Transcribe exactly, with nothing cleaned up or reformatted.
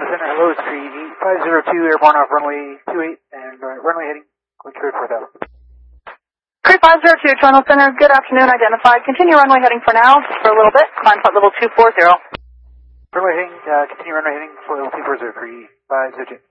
Center, hello, it's three eight five zero two, airborne off runway two eight, and uh, runway heading, clear four thousand. three five zero two, Toronto Center, good afternoon, identified. Continue runway heading for now, just for a little bit. Climb flight level two four zero. Runway heading, uh, continue runway heading for level two four zero, three five zero two.